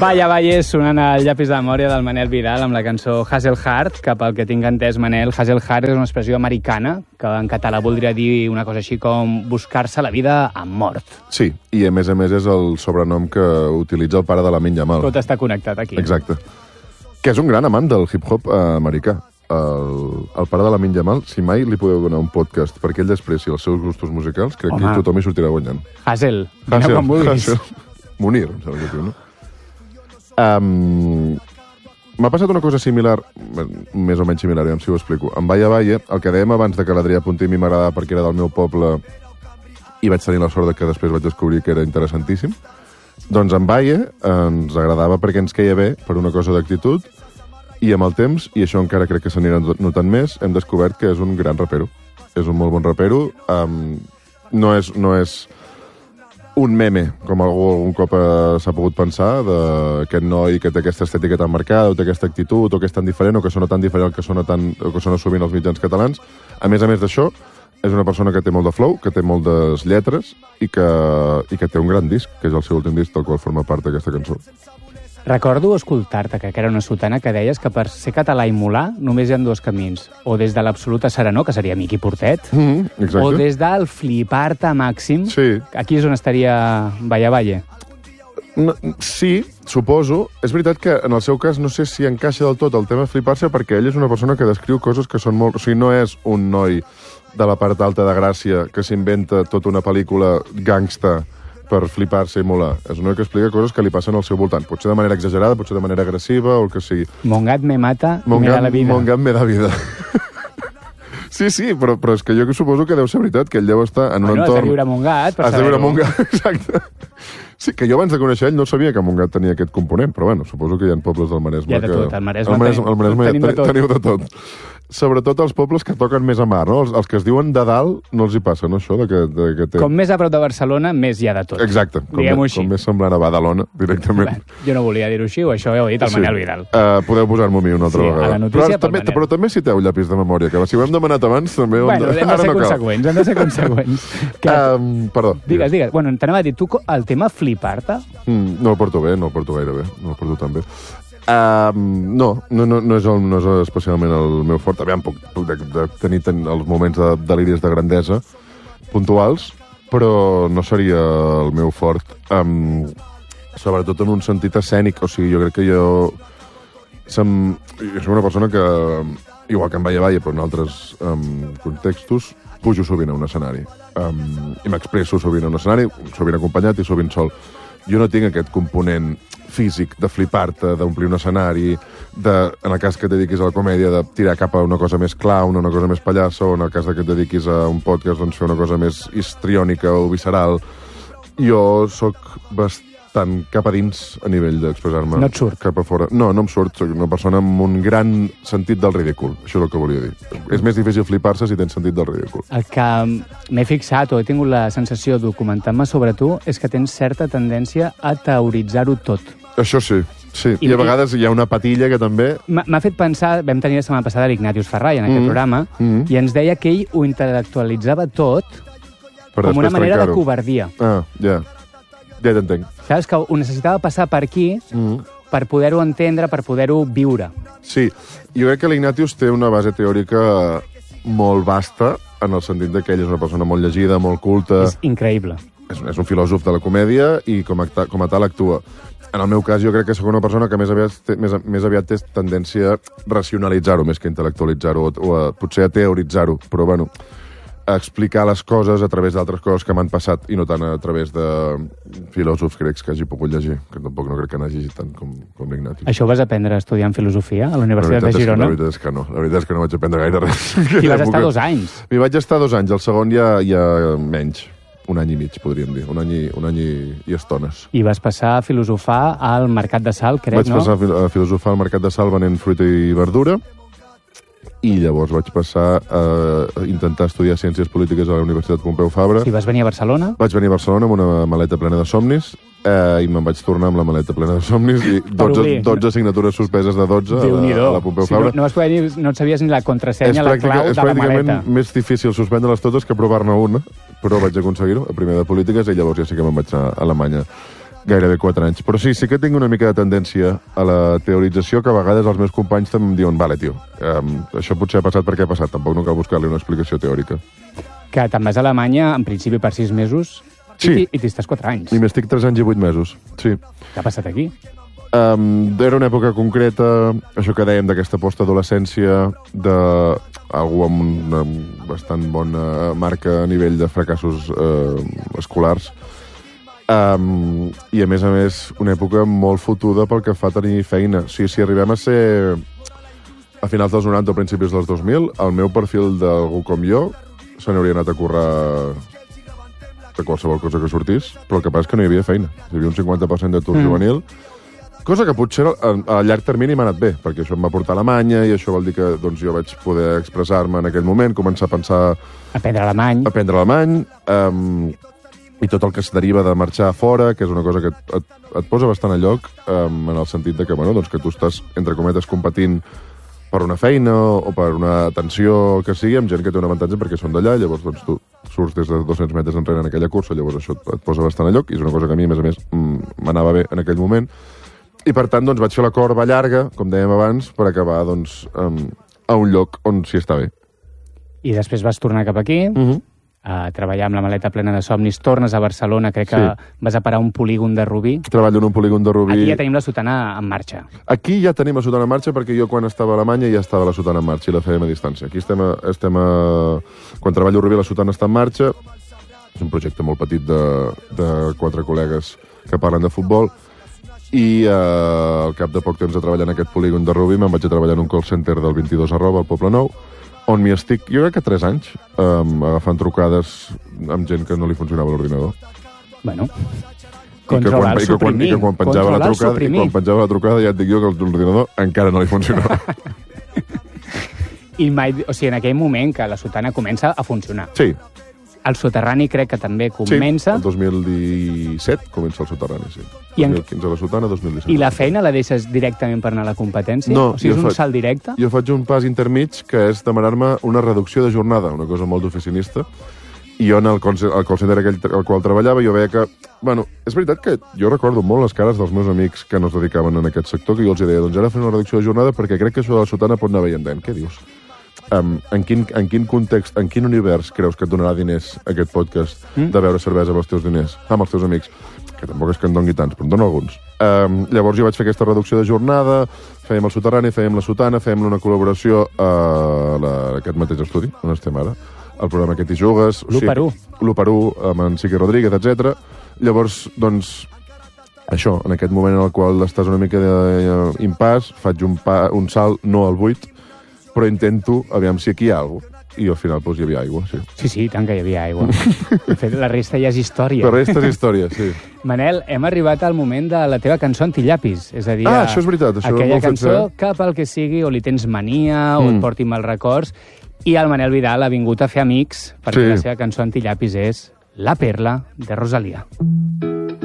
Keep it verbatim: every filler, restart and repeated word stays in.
Vaya, vaya, sonant el llapis de memòria del Manel Vidal amb la cançó Hustle Hard, que pel que tinc entès, Manel, Hustle Hard és una expressió americana, que en català voldria dir una cosa així com buscar-se la vida amb mort. Sí, i a més a més és el sobrenom que utilitza el pare de Lamine Yamal. Tot està connectat aquí. Exacte. Que és un gran amant del hip-hop eh, americà. El, el pare de Lamine Yamal, si mai li podeu donar un podcast perquè ell despreci els seus gustos musicals, crec Home. que tothom hi sortirà guanyant. Hazel, vine quan vulguis. Munir, em sembla que diu, no? Um, M'ha passat una cosa similar, més o menys similar, ja si ho explico. En Valle Valle, el que dèiem abans de que l'Adrià Puntí a mi m'agradava perquè era del meu poble i vaig tenir la sort de que després vaig descobrir que era interessantíssim, doncs en Valle ens agradava perquè ens queia bé per una cosa d'actitud i amb el temps, i això encara crec que s'anirà notant més, hem descobert que és un gran rapero. És un molt bon rapero. Um, no és... No és un meme, com algú un cop eh, s'ha pogut pensar, d'aquest noi que té aquesta estètica tan marcada, o té aquesta actitud, o que és tan diferent, o que sona tan diferent el que sona, tan, o que sona sovint els mitjans catalans. A més a més d'això, és una persona que té molt de flow, que té moltes lletres, i que, i que té un gran disc, que és el seu últim disc, del qual forma part d'aquesta cançó. Recordo escoltar-te, que era una sotana, que deies que per ser català i molar només hi ha dos camins. O des de l'absoluta serenor, que seria Miqui Portet, mm, o des del flipar-te màxim. Sí. Aquí és on estaria Valle Valle. No, sí, suposo. És veritat que en el seu cas no sé si encaixa del tot el tema flipar-se, perquè ell és una persona que descriu coses que són molt... O sigui, no és un noi de la part alta de Gràcia que s'inventa tota una pel·lícula gangsta per flipar-se i molar. És un noi que explica coses que li passen al seu voltant. Potser de manera exagerada, potser de manera agressiva, o el que sigui. Mon gat me mata i mon me gat, da la vida. Mon gat me da vida. Sí, sí, però, però és que jo suposo que deu ser veritat, que ell deu estar en un bueno, entorn... Has de viure amb un gat, per saber-ho. Has de viure amb un gat, exacte. Sí, que jo abans de conèixer ell no sabia que Montgat tenia aquest component, però bueno, suposo que hi ha pobles del Maresme... Hi ha de tot, que... al Maresme, al Maresme, al Maresme tenim de tot. Teniu de tot. Sobretot els pobles que toquen més a mar, no? Els, els que es diuen de dalt no els hi passa, no, això? De que, de que té... Com més a prop de Barcelona, més hi ha de tot. Exacte, com, Diguem-ho me, així. com més semblant a Badalona, directament. Bé, jo no volia dir-ho així, o això ho ha dit el sí. Manel Vidal. Uh, podeu posar-m'ho a mi una altra sí, vegada. A la notícia, però, també, però també citeu llapis de memòria, que si ho hem demanat abans, també... Bueno, hem de ara ser no conseqüents, hem de ser conseqüents. Que... Um, perdó. Digues, digues. Bueno, t'anava a dir, tu el tema flipar-te... Mm, no el porto bé, no el porto gaire bé, no el porto tan bé. Um, no, no, no, no, és el, no és especialment el meu fort. Aviam, puc, puc de, de tenir ten, els moments de deliris de grandesa puntuals, però no seria el meu fort. Um, sobretot en un sentit escènic. O sigui, jo crec que jo... Som, jo soc una persona que, igual que en Valle Valle, però en altres um, contextos, pujo sovint a un escenari. Um, I m'expresso sovint a un escenari, sovint acompanyat i sovint sol. Jo no tinc aquest component físic de flipar-te, d'omplir un escenari, de, en el cas que et dediquis a la comèdia, de tirar cap a una cosa més clown, una cosa més pallassa, o en el cas que et dediquis a un podcast, doncs fer una cosa més histriònica o visceral. Jo sóc bastant cap a dins a nivell d'expressar-me. No et surt? Cap a fora. No, no em surt. Soc una persona amb un gran sentit del ridícul. Això és el que volia dir. És més difícil flipar-se si tens sentit del ridícul. El que m'he fixat, o he tingut la sensació documentant-me sobre tu, és que tens certa tendència a teoritzar-ho tot. Això sí, sí. I, I a vegades hi ha una patilla que també... M'ha fet pensar, vam tenir la setmana passada l'Ignatius Ferrai en aquest mm. programa, mm. i ens deia que ell ho intel·lectualitzava tot per com una manera de covardia. Ah, ja. Ja t'entenc. Saps que ho necessitava passar per aquí mm. per poder-ho entendre, per poder-ho viure. Sí, jo crec que l'Ignatius té una base teòrica molt vasta, en el sentit que ell és una persona molt llegida, molt culta... És increïble. És, és un filòsof de la comèdia i com a, com a tal actua. En el meu cas, jo crec que sóc una persona que més aviat té, més, més aviat té tendència a racionalitzar-ho més que intel·lectualitzar-ho, o, o a, potser a teoritzar-ho, però bueno, a explicar les coses a través d'altres coses que m'han passat i no tant a través de filòsofs grecs que hagi pogut llegir, que tampoc no crec que n'hagi llegit tant com, com l'Ignatius. Això ho vas aprendre estudiant filosofia a la Universitat de Girona? La veritat és que no, la veritat és que no vaig aprendre gaire res. I vas estar dos anys? M'hi vaig estar dos anys, el segon ja, ja menys. Un any i mig, podríem dir. Un any i, un any i, i estones. I vas passar a filosofar al Mercat de Sal, crec, vaig no? Vaig passar a filosofar al Mercat de Sal venent fruita i verdura, i llavors vaig passar a intentar estudiar Ciències Polítiques a la Universitat Pompeu Fabra. I vas venir a Barcelona? Vaig venir a Barcelona amb una maleta plena de somnis, eh, i me'n vaig tornar amb la maleta plena de somnis, i dotze, dotze assignatures suspeses de dotze a la, a la Pompeu Fabra. Si no, no, vas poder dir, no et sabies ni la contrasenya, la clau de la maleta. És pràcticament més difícil suspendre-les totes que provar-ne una, però vaig aconseguir-ho, a primer de Polítiques, i llavors ja sí que me'n vaig anar a Alemanya. gairebé quatre anys. Però sí, sí que tinc una mica de tendència a la teorització, que a vegades els meus companys també em diuen vale, tio, um, això potser ha passat perquè ha passat, tampoc no cal buscar-li una explicació teòrica. Que te'n vas a Alemanya, en principi, per sis mesos, sí. i t'hi estàs quatre anys. I m'estic tres anys i vuit mesos, sí. Què ha passat aquí? Um, era una època concreta, això que dèiem d'aquesta postadolescència, d'algú amb una bastant bona marca a nivell de fracassos eh, escolars, um, i a més a més una època molt fotuda pel que fa a tenir feina. O sigui, si arribem a ser a finals dels noranta o principis dels dos mil, el meu perfil d'algú com jo se n'hauria anat a currar de qualsevol cosa que sortís, però el que passa és que no hi havia feina. Hi havia un cinquanta per cent d'atur mm. juvenil, cosa que potser a, a llarg termini m'ha anat bé, perquè això em va portar a Alemanya i això vol dir que doncs, jo vaig poder expressar-me en aquell moment, començar a pensar... Aprendre alemany. Aprendre alemany, um, i tot el que es deriva de marxar a fora, que és una cosa que et, et, et posa bastant a lloc, um, en el sentit de que, bueno, doncs que tu estàs, entre cometes, competint per una feina o per una atenció que sigui, amb gent que té un avantatge perquè són d'allà, llavors doncs, tu surts des de dos-cents metres enrere en aquella cursa, llavors això et, et posa bastant a lloc, i és una cosa que a mi, a més a més, m'anava bé en aquell moment. I, per tant, doncs, vaig fer la corba llarga, com dèiem abans, per acabar doncs, um, a un lloc on s'hi està bé. I després vas tornar cap aquí, uh-huh. a treballar amb la maleta plena de somnis, tornes a Barcelona, crec que sí. vas a parar un polígon de Rubí. Treballo en un polígon de Rubí. Aquí ja tenim la sotana en marxa. Aquí ja tenim la sotana en marxa, perquè jo quan estava a Alemanya ja estava la sotana en marxa i la fèiem a distància. Aquí estem a, estem a... Quan treballo a Rubí la sotana està en marxa. És un projecte molt petit de, de quatre col·legues que parlen de futbol. I eh, al cap de poc temps de treballar en aquest polígon de Rubí me'n vaig a treballar en un call center del vint-i-dos arroba al Poble Nou, on m'hi estic, jo crec que tres anys, um, agafant trucades amb gent que no li funcionava l'ordinador. Bueno, controlar el suprimir. I que quan penjava la trucada, i quan penjava la trucada ja et dic jo que l'ordinador encara no li funcionava. I mai, o sigui, en aquell moment que la sotana comença a funcionar. Sí. El soterrani crec que també comença. Sí, el dos mil disset comença el soterrani, sí. I en... dos mil quinze la sotana, dos mil disset. I la feina la deixes directament per anar a la competència? No. O sigui, és un faig, salt directe? Jo faig un pas intermig que és demanar-me una reducció de jornada, una cosa molt d'oficinista. I jo en el call center aquell al qual treballava jo veia que... Bueno, és veritat que jo recordo molt les cares dels meus amics que no es dedicaven en aquest sector, que jo els deia, doncs ara faré una reducció de jornada perquè crec que això de la sotana pot anar veient dent. Què dius? Um, en, quin, en quin context, en quin univers creus que et donarà diners aquest podcast mm? de beure cervesa amb els teus diners, amb els teus amics? Que tampoc és que en doni tants, però en dono alguns. Um, llavors jo vaig fer aquesta reducció de jornada, fèiem el soterrani, fèiem la sotana, fèiem una col·laboració a la, aquest mateix estudi, on estem ara, el programa Aquest hi jugues, l'u per u. l'u per u, amb en Siqui Rodríguez, etcètera. Llavors, doncs, això, en aquest moment en el qual estàs una mica d'impàs, faig un, pa, un salt, no al buit, però intento, aviam si aquí hi ha alguna cosa. I al final doncs, hi havia aigua, sí. Sí, sí, tant que hi havia aigua. De fet, la resta ja és història. La resta és història, sí. Manel, hem arribat al moment de la teva cançó Antillapis. És a dir, ah, això és veritat. Això aquella cançó que pel que sigui o li tens mania mm. o et porti mal records. I el Manel Vidal ha vingut a fer amics perquè sí. la seva cançó Antillapis és La Perla de Rosalía.